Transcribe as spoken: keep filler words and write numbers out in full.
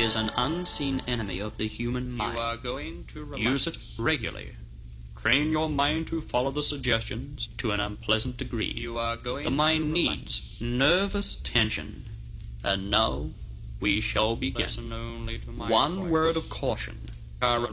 is an unseen enemy of the human mind. You are going to relax. Use it regularly. Train your mind to follow the suggestions to an unpleasant degree. You are going the mind to needs nervous tension. And now we shall begin. Listen only to my One voice. word of caution. Our